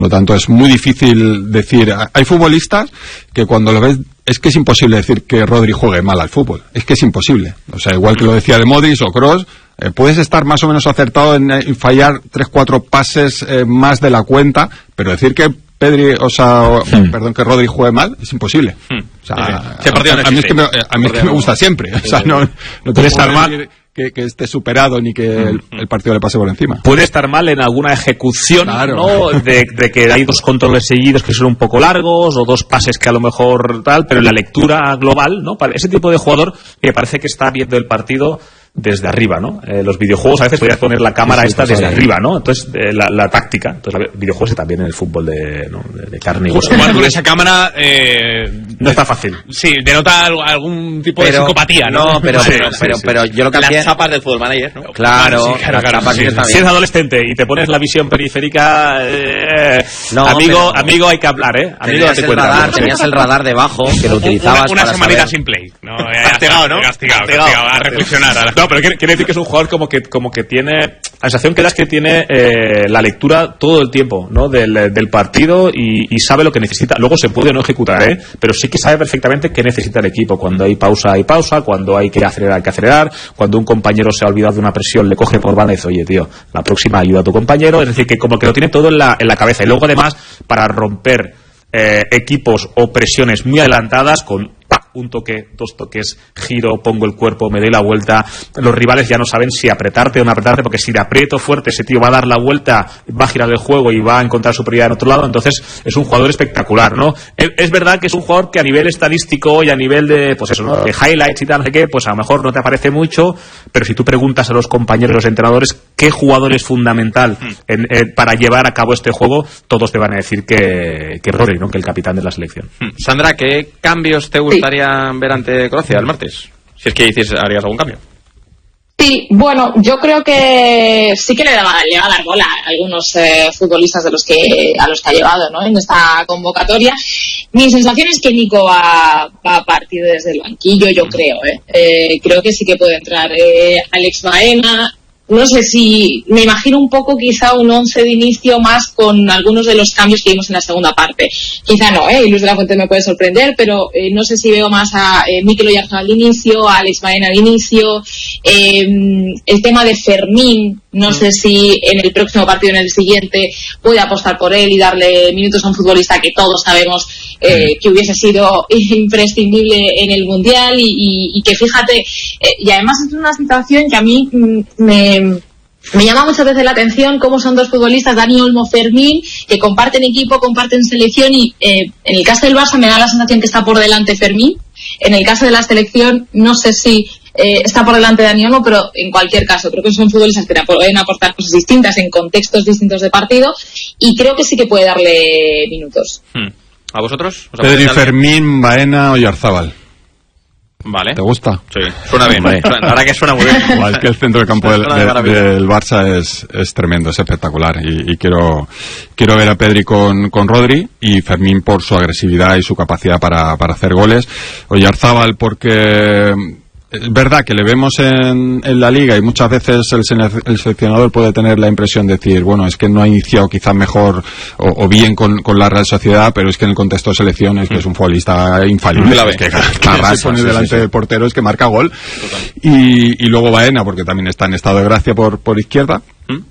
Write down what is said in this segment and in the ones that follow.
Por lo tanto, es muy difícil decir. Hay futbolistas que cuando lo ves es que es imposible decir que Rodri juegue mal al fútbol. Es que es imposible. O sea, igual que lo decía de Modric o Kroos, puedes estar más o menos acertado en fallar 3-4 pases más de la cuenta, pero decir que que Rodri juegue mal es imposible. O sea, a mí es que me gusta siempre. O sea, no puede estar mal que esté superado ni que el partido le pase por encima. Puede estar mal en alguna ejecución, claro, ¿no? De que hay 2 controles seguidos que son un poco largos o 2 pases que a lo mejor tal, pero en la lectura global, ¿no? Ese tipo de jugador que parece que está viendo el partido desde arriba, ¿no? Los videojuegos a veces podrías poner la cámara desde arriba, ¿no? Entonces la táctica, entonces videojuegos y también en el fútbol de carne y hueso. Bueno, con esa cámara no está fácil. Sí, denota algún tipo de psicopatía, ¿no? Pero yo lo que las zapas del Fútbol Manager, ¿no? Claro. Si eres adolescente y te pones la visión periférica, amigo hay que hablar, tenías el radar debajo que lo utilizabas una semanita sin play, ¿no? Castigado, ¿no? Castigado, a reflexionar. No, pero quiere decir que es un jugador como que tiene la sensación que tiene la lectura todo el tiempo, ¿no? del partido y sabe lo que necesita. Luego se puede no ejecutar, pero sí que sabe perfectamente qué necesita el equipo. Cuando hay pausa, cuando hay que acelerar, cuando un compañero se ha olvidado de una presión, le coge por banda y dice, oye, tío, la próxima ayuda a tu compañero. Es decir, que como que lo tiene todo en la cabeza. Y luego además, para romper equipos o presiones muy adelantadas con un toque, 2 toques, giro, pongo el cuerpo, me doy la vuelta, los rivales ya no saben si apretarte o no apretarte, porque si le aprieto fuerte, ese tío va a dar la vuelta, va a girar el juego y va a encontrar superioridad en otro lado. Entonces es un jugador espectacular, ¿no? Es verdad que es un jugador que a nivel estadístico y a nivel de, pues eso, ¿no? De highlights y tal, no sé qué, pues a lo mejor no te aparece mucho, pero si tú preguntas a los compañeros, los entrenadores, qué jugador es fundamental para llevar a cabo este juego, todos te van a decir que Rodri, ¿no? Que el capitán de la selección. Sandra, ¿qué cambios te gustaría ver ante Croacia el martes? Si es que harías algún cambio. Sí, bueno, yo creo que sí que le va a dar bola a algunos futbolistas a los que ha llevado, ¿no? En esta convocatoria. Mi sensación es que Nico va a partir desde el banquillo, yo creo, creo que sí que puede entrar Alex Baena. No sé si me imagino un poco quizá un 11 de inicio más con algunos de los cambios que vimos en la segunda parte. Quizá no, y Luis de la Fuente me puede sorprender, pero no sé si veo más a Mikel Oyarzabal de inicio, a Alex Baena de inicio. El tema de Fermín, no sé si en el próximo partido, en el siguiente, puede apostar por él y darle minutos a un futbolista que todos sabemos que hubiese sido imprescindible en el Mundial y que fíjate, y además es una situación que a mí me llama muchas veces la atención cómo son 2 futbolistas, Dani Olmo, Fermín, que comparten equipo, comparten selección y en el caso del Barça me da la sensación que está por delante Fermín. En el caso de la selección no sé si está por delante Dani Olmo, pero en cualquier caso creo que son futbolistas que pueden aportar cosas distintas en contextos distintos de partido y creo que sí que puede darle minutos. ¿A vosotros? Pedri, Fermín, Baena, Oyarzabal. Vale. ¿Te gusta? Sí, suena bien. La verdad que suena muy bien. Es que el centro del campo del Barça es tremendo, es espectacular. Y quiero ver a Pedri con Rodri y Fermín por su agresividad y su capacidad para hacer goles. Oyarzabal porque es verdad que le vemos en la liga y muchas veces el seleccionador puede tener la impresión de decir, bueno, es que no ha iniciado quizás mejor o bien con la Real Sociedad, pero es que en el contexto de selección es que es un futbolista infalible, es que pone delante del portero, es que marca gol. Y luego Baena, porque también está en estado de gracia por izquierda.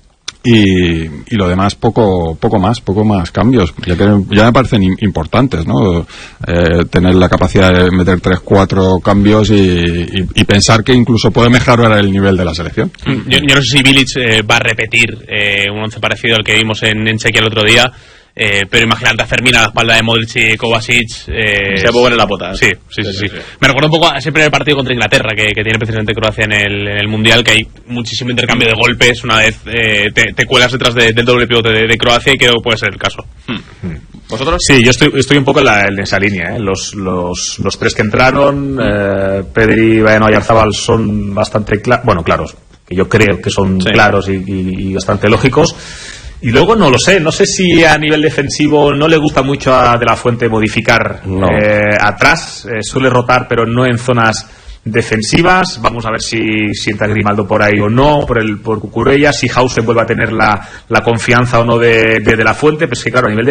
Y lo demás poco más cambios, ya me parecen importantes, ¿no? Tener la capacidad de meter 3-4 cambios y pensar que incluso puede mejorar el nivel de la selección. Yo no sé si Bilic va a repetir un 11 parecido al que vimos en Chequia el otro día. Pero imagínate a Fermín a la espalda de Modric y Kovacic, se mueve en la pota. Sí. Me recuerda un poco a ese primer partido contra Inglaterra que tiene precisamente Croacia en el Mundial, que hay muchísimo intercambio de golpes. Una vez te cuelas detrás del doble pivote de Croacia y creo que puede ser el caso. ¿Vosotros? Sí, yo estoy un poco en esa línea, Los 3 que entraron, Pedri, Baena y Oyarzabal son bastante claros, que yo creo que son claros y bastante lógicos. Y luego no sé si a nivel defensivo no le gusta mucho a De la Fuente modificar atrás, suele rotar pero no en zonas defensivas. Vamos a ver si entra Grimaldo por ahí o no, por Cucurella, si Hausen vuelve a tener la confianza o no de la Fuente. Pero es que claro, a nivel